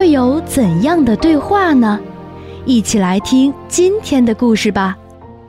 会有怎样的对话呢？一起来听今天的故事吧。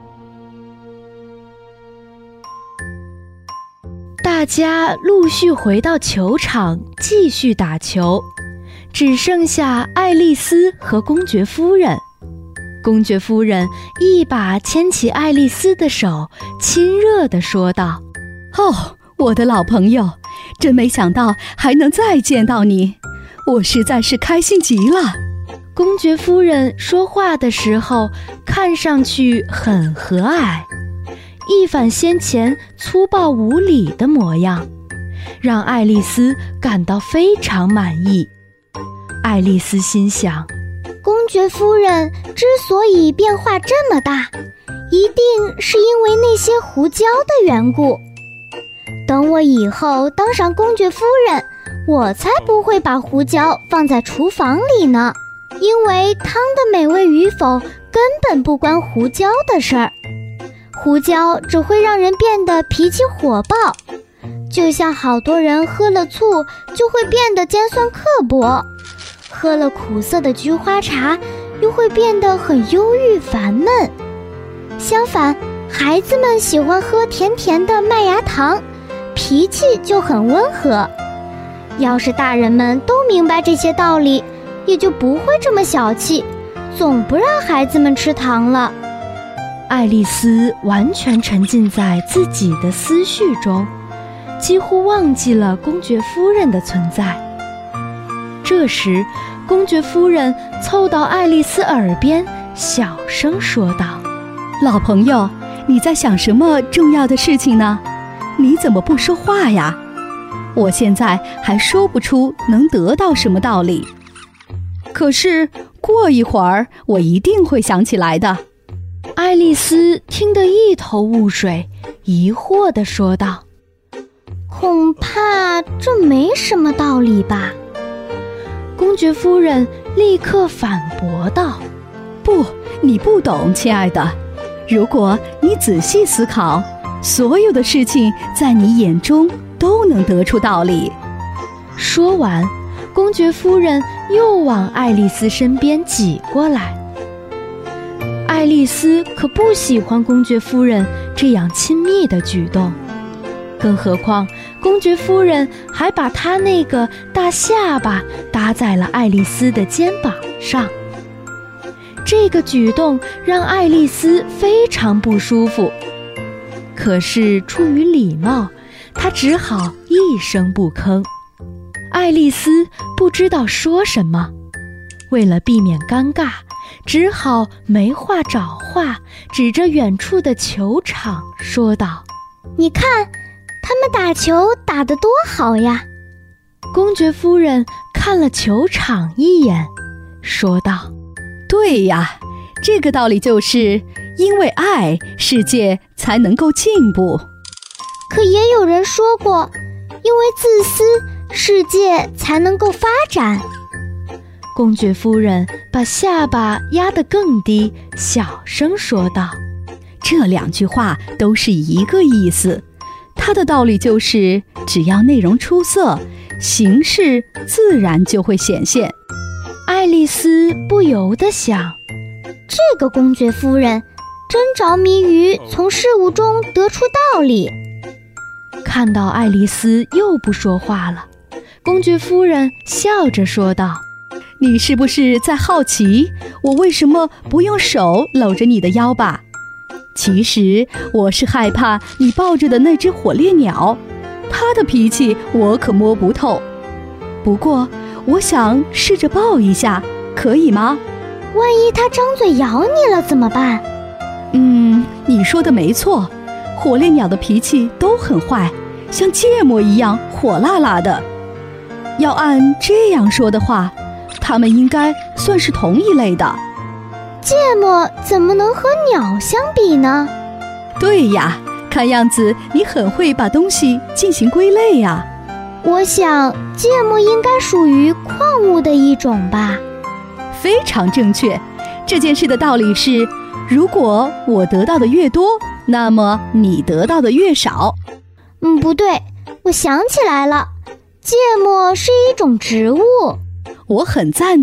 大家陆续回到球场继续打球，只剩下爱丽丝和公爵夫人。公爵夫人一把牵起爱丽丝的手，亲热地说道： 哦，我的老朋友，真没想到还能再见到你，我实在是开心极了。 公爵夫人说话的时候看上去很和蔼，一反先前粗暴无礼的模样，让爱丽丝感到非常满意。爱丽丝心想， 公爵夫人之所以变化这么大，一定是因为那些胡椒的缘故。等我以后当上公爵夫人，我才不会把胡椒放在厨房里呢，因为汤的美味与否根本不关胡椒的事儿。胡椒只会让人变得脾气火爆，就像好多人喝了醋就会变得尖酸刻薄，喝了苦涩的菊花茶又会变得很忧郁烦闷。相反，孩子们喜欢喝甜甜的麦芽糖，脾气就很温和。要是大人们都明白这些道理，也就不会这么小气，总不让孩子们吃糖了。 爱丽丝完全沉浸在自己的思绪中，几乎忘记了公爵夫人的存在。这时，公爵夫人凑到爱丽丝耳边，小声说道： 老朋友，你在想什么重要的事情呢？你怎么不说话呀？我现在还说不出能得到什么道理，可是过一会儿我一定会想起来的。 爱丽丝听得一头雾水，疑惑地说道： 恐怕这没什么道理吧？ 公爵夫人立刻反驳道： 不，你不懂，亲爱的。如果你仔细思考，所有的事情在你眼中都能得出道理。 说完，公爵夫人又往爱丽丝身边挤过来。爱丽丝可不喜欢公爵夫人这样亲密的举动，更何况公爵夫人还把她那个大下巴搭在了爱丽丝的肩膀上。这个举动让爱丽丝非常不舒服，可是出于礼貌，她只好一声不吭。爱丽丝不知道说什么，为了避免尴尬，只好没话找话，指着远处的球场说道： 你看，他们打球打得多好呀！ 公爵夫人看了球场一眼，说道： 对呀，这个道理就是因为爱，世界才能够进步。 可也有人说过，因为自私，世界才能够发展。 公爵夫人把下巴压得更低，小声说道： 这两句话都是一个意思，它的道理就是只要内容出色，形式自然就会显现。 爱丽丝不由得想， 这个公爵夫人真着迷于从事物中得出道理。 看到爱丽丝又不说话了，公爵夫人笑着说道： 你是不是在好奇我为什么不用手搂着你的腰吧？其实我是害怕你抱着的那只火烈鸟，它的脾气我可摸不透。不过我想试着抱一下，可以吗？ 万一它张嘴咬你了怎么办？ 你说的没错，火烈鸟的脾气都很坏，像芥末一样火辣辣的。要按这样说的话，它们应该算是同一类的。 芥末怎么能和鸟相比呢？ 对呀，看样子你很会把东西进行归类呀。 我想芥末应该属于矿物的一种吧。 非常正确。这件事的道理是，如果我得到的越多，那么你得到的越少。 不对，我想起来了，芥末是一种植物。 我很赞